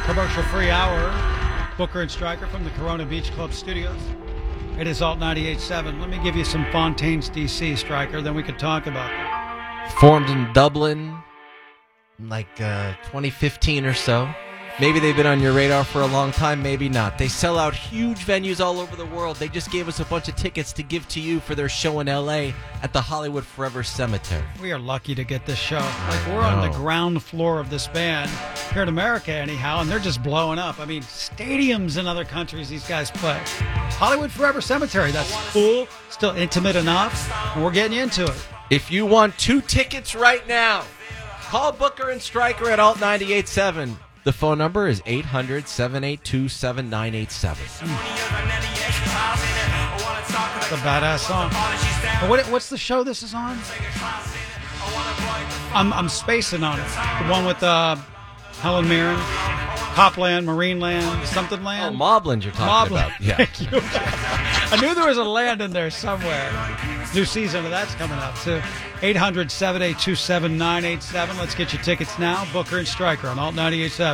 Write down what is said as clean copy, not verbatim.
Commercial-free hour. Booker and Stryker from the Corona Beach Club studios. It is Alt 98.7. Let me give you some Fontaines, D.C., Stryker, then we could talk about it. Formed in Dublin in 2015 or so. Maybe they've been on your radar for a long time, maybe not. They sell out huge venues all over the world. They just gave us a bunch of tickets to give to you for their show in L.A. at the Hollywood Forever Cemetery. We are lucky to get this show. We're on the ground floor of this band, here in America anyhow, and they're just blowing up. I mean, stadiums in other countries these guys play. Hollywood Forever Cemetery, that's cool, still intimate enough, and we're getting you into it. If you want 2 tickets right now, call Booker and Stryker at Alt 98.7. The phone number is 800-782-7987. It's a badass song. What's the show this is on? I'm spacing on it. The one with Helen Mirren, Copland, Marineland, something land. Oh, Mobland you're talking about. Yeah. Thank you. I knew there was a land in there somewhere. New season of that's coming up, too. 800-782-7987. Let's get your tickets now. Booker and Stryker on Alt 98.7.